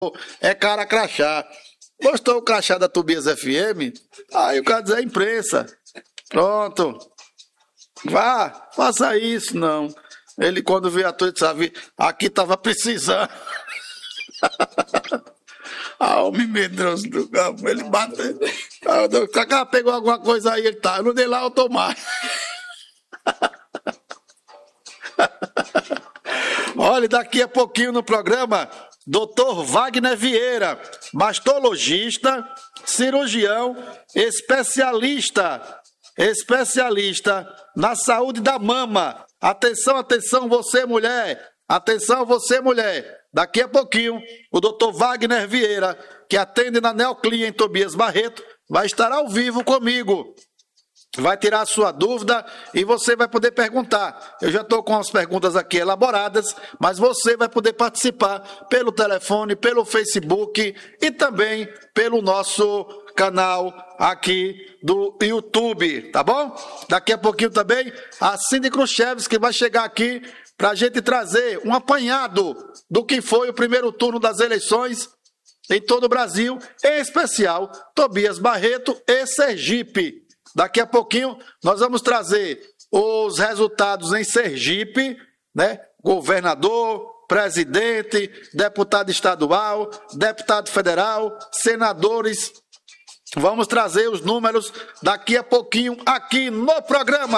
É cara crachá. Gostou o crachá da Tobias FM? Aí o cara diz, é imprensa. Pronto. Vá, faça isso, não. Ele, quando veio a toa, sabe, aqui tava precisando. Homem medroso do campo, ele bateu. O cara pegou alguma coisa aí, ele tá. Eu não dei lá, eu tô mais. Olha, daqui a pouquinho no programa, Dr. Wagner Vieira, mastologista, cirurgião, especialista na saúde da mama. Atenção, atenção, você mulher. Atenção, você mulher. Daqui a pouquinho, o Dr. Wagner Vieira, que atende na Neoclínica em Tobias Barreto, vai estar ao vivo comigo. Vai tirar a sua dúvida e você vai poder perguntar. Eu já estou com as perguntas aqui elaboradas, mas você vai poder participar pelo telefone, pelo Facebook e também pelo nosso canal aqui do YouTube, tá bom? Daqui a pouquinho também a Cindy Khrushchevs, que vai chegar aqui para a gente trazer um apanhado do que foi o primeiro turno das eleições em todo o Brasil, em especial Tobias Barreto e Sergipe. Daqui a pouquinho nós vamos trazer os resultados em Sergipe, né? Governador, presidente, deputado estadual, deputado federal, senadores. Vamos trazer os números daqui a pouquinho aqui no programa.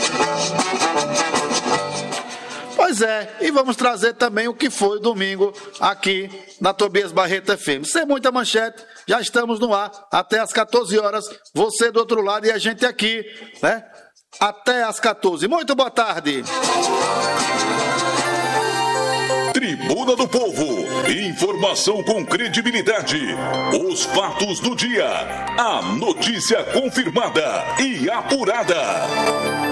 Pois é, e vamos trazer também o que foi domingo aqui na Tobias Barreto FM. Sem muita manchete, já estamos no ar até às 14 horas, você do outro lado e a gente aqui, né? Até às 14. Muito boa tarde. Tribuna do Povo. Informação com credibilidade. Os fatos do dia. A notícia confirmada e apurada.